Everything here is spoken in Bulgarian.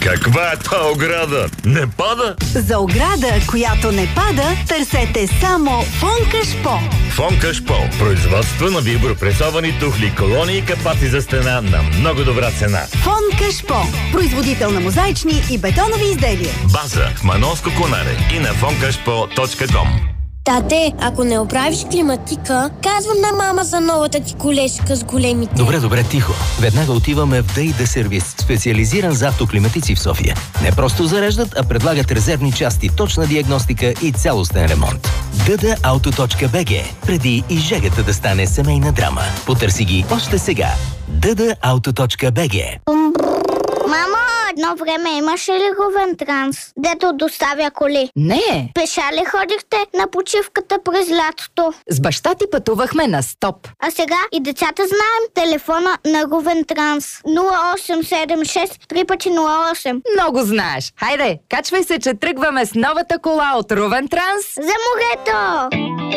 Каква е та ограда? Не пада? За ограда, която не пада, търсете само Фонкашпо. Фонкашпо. Производство на вибропресовани тухли, колони и капаци за стена на много добра цена. Фонкашпо. Производител на мозаични и бетонови изделия. База в Манолско Конаре и на fonkashpo.com. Тате, ако не оправиш климатика, казвам на мама за новата ти колежка с големите. Добре, тихо. Веднага отиваме в ДАИД сервис, специализиран за автоклиматици в София. Не просто зареждат, а предлагат резервни части, точна диагностика и цялостен ремонт. ddauto.bg. Преди и жегата да стане семейна драма. Потърси ги още сега. ddauto.bg. Мамо, едно време имаше ли Ровентранс, дето доставя коли? Не. Пеша ли ходихте на почивката през лятото? С баща ти пътувахме на стоп. А сега и децата знаем телефона на Ровентранс. 0876 3×08. Много знаеш. Хайде, качвай се, че тръгваме с новата кола от Ровентранс. За морето!